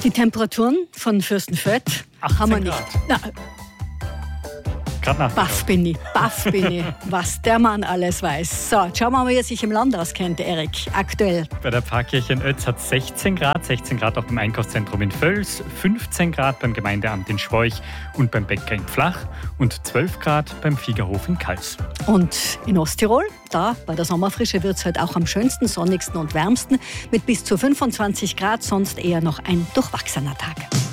Die Temperaturen von Fürstenfeld haben wir nicht. Baff bin ich, was der Mann alles weiß. So, schauen wir mal, wie er sich im Land auskennt, Erik, aktuell. Bei der Pfarrkirche in Oetz hat es 16 Grad auch beim Einkaufszentrum in Völs, 15 Grad beim Gemeindeamt in Schwoich und beim Bäcker in Pflach und 12 Grad beim Fliegerhof in Kals. Und in Osttirol, da bei der Sommerfrische wird es halt auch am schönsten, sonnigsten und wärmsten mit bis zu 25 Grad, sonst eher noch ein durchwachsener Tag.